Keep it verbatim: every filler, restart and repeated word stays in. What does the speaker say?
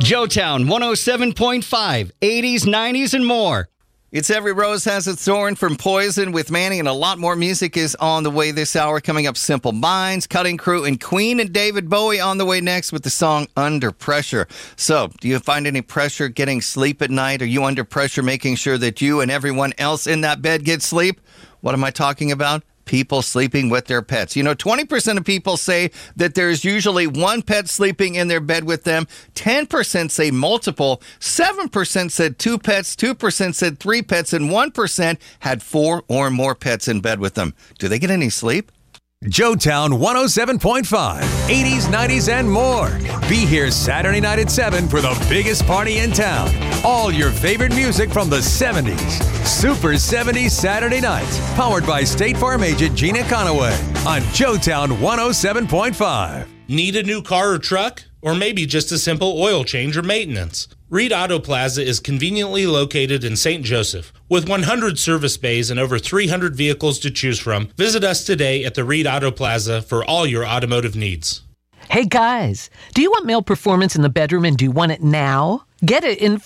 Joetown one oh seven point five, eighties, nineties, and more. It's Every Rose Has Its Thorn from Poison with Manny, and a lot more music is on the way this hour. Coming up, Simple Minds, Cutting Crew, and Queen and David Bowie on the way next with the song Under Pressure. So, do you find any pressure getting sleep at night? Are you under pressure making sure that you and everyone else in that bed get sleep? What am I talking about? People sleeping with their pets. You know, twenty percent of people say that there's usually one pet sleeping in their bed with them. ten percent say multiple. seven percent said two pets. two percent said three pets. And one percent had four or more pets in bed with them. Do they get any sleep? Joetown one oh seven point five, eighties, nineties, and more. Be here Saturday night at seven for the biggest party in town. All your favorite music from the seventies. Super seventies Saturday nights. Powered by State Farm agent Gina Conaway on Joetown one oh seven point five. Need a new car or truck? Or maybe just a simple oil change or maintenance? Reed Auto Plaza is conveniently located in Saint Joseph. With one hundred service bays and over three hundred vehicles to choose from, visit us today at the Reed Auto Plaza for all your automotive needs. Hey guys, do you want male performance in the bedroom and do you want it now? Get it in